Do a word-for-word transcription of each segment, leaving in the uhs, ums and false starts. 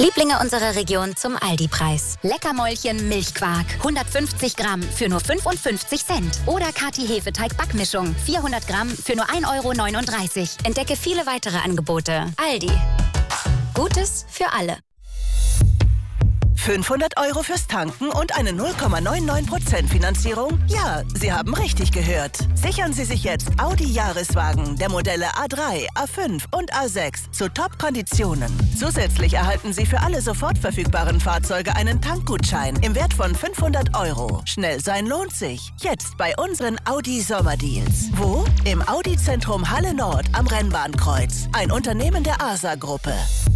Lieblinge unserer Region zum Aldi-Preis. Leckermäulchen Milchquark. hundertfünfzig Gramm für nur fünfundfünfzig Cent. Oder Kati-Hefeteig-Backmischung. vierhundert Gramm für nur ein Euro neununddreißig. Entdecke viele weitere Angebote. Aldi. Gutes für alle. fünfhundert Euro fürs Tanken und eine null Komma neunundneunzig Prozent Finanzierung? Ja, Sie haben richtig gehört. Sichern Sie sich jetzt Audi-Jahreswagen der Modelle A drei, A fünf und A sechs zu Top-Konditionen. Zusätzlich erhalten Sie für alle sofort verfügbaren Fahrzeuge einen Tankgutschein im Wert von fünfhundert Euro. Schnell sein lohnt sich. Jetzt bei unseren Audi-Sommerdeals. Wo? Im Audi-Zentrum Halle Nord am Rennbahnkreuz. Ein Unternehmen der A S A-Gruppe.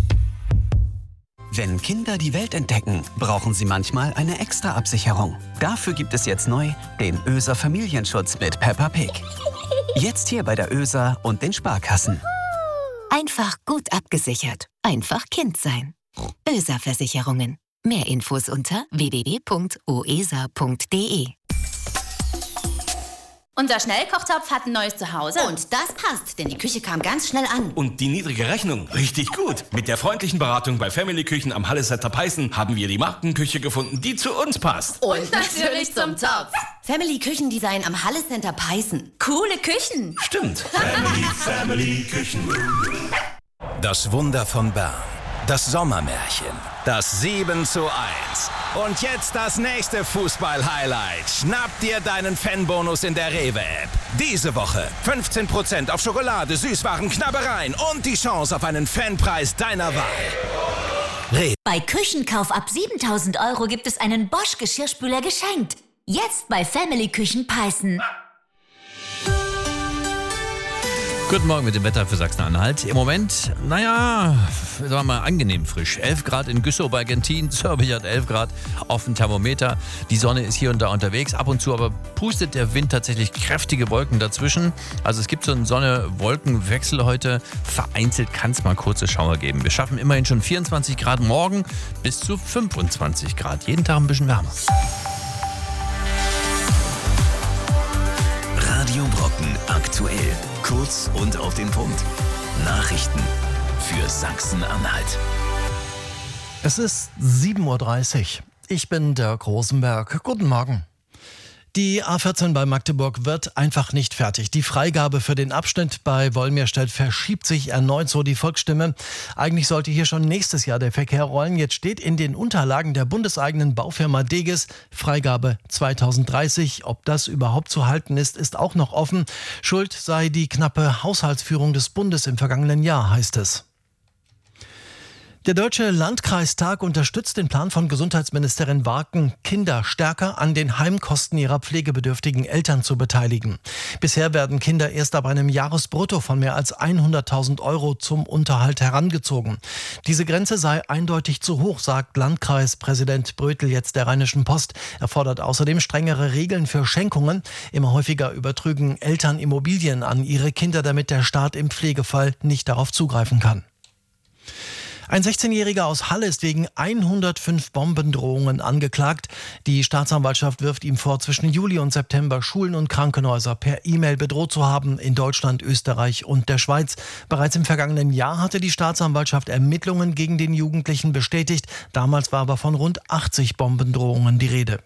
Wenn Kinder die Welt entdecken, brauchen sie manchmal eine extra Absicherung. Dafür gibt es jetzt neu den Öser Familienschutz mit Peppa Pig. Jetzt hier bei der Öser und den Sparkassen. Einfach gut abgesichert. Einfach Kind sein. Öser Versicherungen. Mehr Infos unter w w w punkt o e s a punkt d e. Unser Schnellkochtopf hat ein neues Zuhause. Und das passt, denn die Küche kam ganz schnell an. Und die niedrige Rechnung, richtig gut. Mit der freundlichen Beratung bei Family Küchen am Hallesetter Peißen haben wir die Markenküche gefunden, die zu uns passt. Und natürlich zum Topf. Family Küchendesign am Hallecenter Peißen. Coole Küchen. Stimmt. Family, Family Küchen. Das Wunder von Bern. Das Sommermärchen. Das sieben zu eins. Und jetzt das nächste Fußball-Highlight. Schnapp dir deinen Fanbonus in der Rewe-App. Diese Woche fünfzehn Prozent auf Schokolade, Süßwaren, Knabbereien und die Chance auf einen Fanpreis deiner Wahl. Rewe. Bei Küchenkauf ab siebentausend Euro gibt es einen Bosch Geschirrspüler geschenkt. Jetzt bei Family Küchen Peißen. Guten Morgen mit dem Wetter für Sachsen-Anhalt. Im Moment, naja, sagen wir mal, angenehm frisch. elf Grad in Güssow bei Gentin, Zürich hat elf Grad auf dem Thermometer. Die Sonne ist hier und da unterwegs. Ab und zu aber pustet der Wind tatsächlich kräftige Wolken dazwischen. Also es gibt so einen Sonne-Wolken-Wechsel heute. Vereinzelt kann es mal kurze Schauer geben. Wir schaffen immerhin schon vierundzwanzig Grad morgen bis zu fünfundzwanzig Grad. Jeden Tag ein bisschen wärmer. Radio Brocken aktuell. Kurz und auf den Punkt. Nachrichten für Sachsen-Anhalt. Es ist sieben Uhr dreißig. Ich bin Dirk Rosenberg. Guten Morgen. Die A vierzehn bei Magdeburg wird einfach nicht fertig. Die Freigabe für den Abschnitt bei Wolmirstedt verschiebt sich erneut, so die Volksstimme. Eigentlich sollte hier schon nächstes Jahr der Verkehr rollen. Jetzt steht in den Unterlagen der bundeseigenen Baufirma Deges Freigabe zweitausenddreißig. Ob das überhaupt zu halten ist, ist auch noch offen. Schuld sei die knappe Haushaltsführung des Bundes im vergangenen Jahr, heißt es. Der Deutsche Landkreistag unterstützt den Plan von Gesundheitsministerin Warken, Kinder stärker an den Heimkosten ihrer pflegebedürftigen Eltern zu beteiligen. Bisher werden Kinder erst ab einem Jahresbrutto von mehr als hunderttausend Euro zum Unterhalt herangezogen. Diese Grenze sei eindeutig zu hoch, sagt Landkreispräsident Brötel jetzt der Rheinischen Post. Er fordert außerdem strengere Regeln für Schenkungen. Immer häufiger übertrügen Eltern Immobilien an ihre Kinder, damit der Staat im Pflegefall nicht darauf zugreifen kann. Ein sechzehnjähriger aus Halle ist wegen hundertfünf Bombendrohungen angeklagt. Die Staatsanwaltschaft wirft ihm vor, zwischen Juli und September Schulen und Krankenhäuser per E-Mail bedroht zu haben in Deutschland, Österreich und der Schweiz. Bereits im vergangenen Jahr hatte die Staatsanwaltschaft Ermittlungen gegen den Jugendlichen bestätigt. Damals war aber von rund achtzig Bombendrohungen die Rede.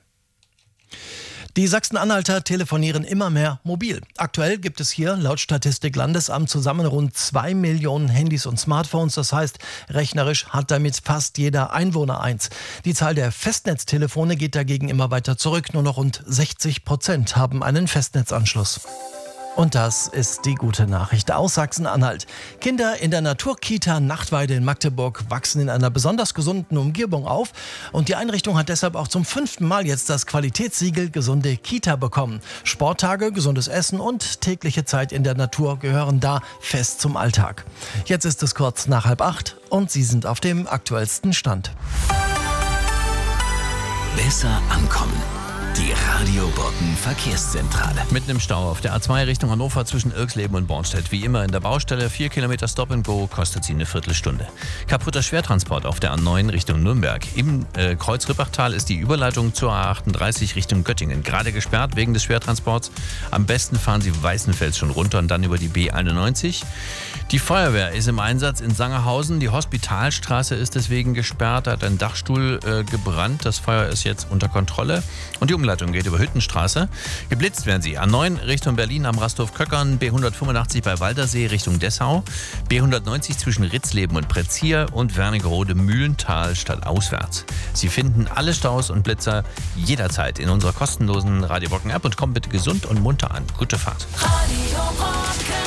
Die Sachsen-Anhalter telefonieren immer mehr mobil. Aktuell gibt es hier laut Statistik Landesamt zusammen rund zwei Millionen Handys und Smartphones. Das heißt, rechnerisch hat damit fast jeder Einwohner eins. Die Zahl der Festnetztelefone geht dagegen immer weiter zurück. Nur noch rund sechzig Prozent haben einen Festnetzanschluss. Und das ist die gute Nachricht aus Sachsen-Anhalt. Kinder in der Naturkita Nachtweide in Magdeburg wachsen in einer besonders gesunden Umgebung auf. Und die Einrichtung hat deshalb auch zum fünften Mal jetzt das Qualitätssiegel Gesunde Kita bekommen. Sporttage, gesundes Essen und tägliche Zeit in der Natur gehören da fest zum Alltag. Jetzt ist es kurz nach halb acht und Sie sind auf dem aktuellsten Stand. Besser ankommen. Die Radio Brocken Verkehrszentrale. Mitten im Stau auf der A zwei Richtung Hannover zwischen Irksleben und Bornstedt. Wie immer in der Baustelle, vier Kilometer Stop and Go, kostet sie eine Viertelstunde. Kaputter Schwertransport auf der A neun Richtung Nürnberg. Im äh, Kreuz Rippachtal ist die Überleitung zur A achtunddreißig Richtung Göttingen gerade gesperrt wegen des Schwertransports. Am besten fahren Sie Weißenfels schon runter und dann über die B einundneunzig. Die Feuerwehr ist im Einsatz in Sangerhausen. Die Hospitalstraße ist deswegen gesperrt. Da hat ein Dachstuhl äh, gebrannt. Das Feuer ist jetzt unter Kontrolle. Und die Umleitung geht über Hüttenstraße. Geblitzt werden sie A neun Richtung Berlin am Rasthof Köckern, B hundertfünfundachtzig bei Waldersee Richtung Dessau, B hundertneunzig zwischen Ritzleben und Pretzier und Wernigerode Mühlental stadtauswärts. Sie finden alle Staus und Blitzer jederzeit in unserer kostenlosen Radio Brocken App und kommen bitte gesund und munter an. Gute Fahrt. Radio Brocken.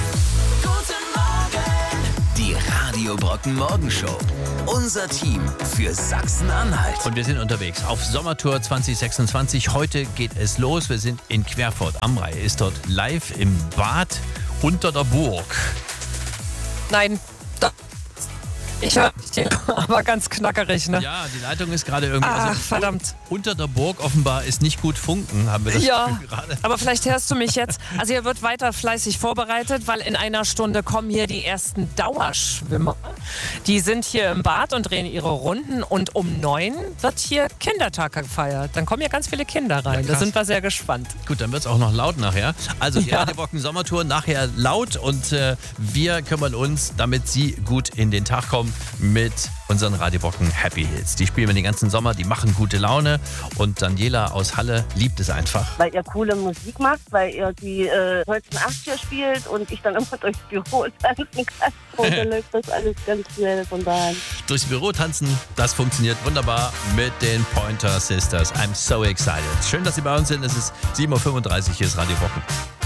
Die Radio Brocken Morgenshow. Unser Team für Sachsen-Anhalt. Und wir sind unterwegs auf Sommertour zwanzig sechsundzwanzig. Heute geht es los. Wir sind in Querfurt am Rhein. Ist dort live im Bad unter der Burg. Nein, da. Ich höre dich, aber ganz knackerig, ne? Ja, die Leitung ist gerade irgendwie... Ach, also, verdammt. Unter der Burg offenbar ist nicht gut funken, haben wir das ja, Gefühl gerade. Aber vielleicht hörst du mich jetzt. Also hier wird weiter fleißig vorbereitet, weil in einer Stunde kommen hier die ersten Dauerschwimmer. Die sind hier im Bad und drehen ihre Runden und um neun wird hier Kindertag gefeiert. Dann kommen hier ganz viele Kinder rein. Ja, da sind wir sehr gespannt. Gut, dann wird es auch noch laut nachher. Also die ja. Radio Brocken Sommertour nachher laut und äh, wir kümmern uns, damit Sie gut in den Tag kommen, mit unseren Radio Brocken Happy Hits. Die spielen wir den ganzen Sommer, die machen gute Laune und Daniela aus Halle liebt es einfach. Weil ihr coole Musik macht, weil ihr die äh, neunzehnhundertachtziger spielt und ich dann immer durchs Büro tanzen kann. Und dann läuft das alles ganz schnell von daheim. Durchs Büro tanzen, das funktioniert wunderbar mit den Pointer Sisters. I'm so excited. Schön, dass Sie bei uns sind. Es ist sieben Uhr fünfunddreißig, hier ist Radio Brocken.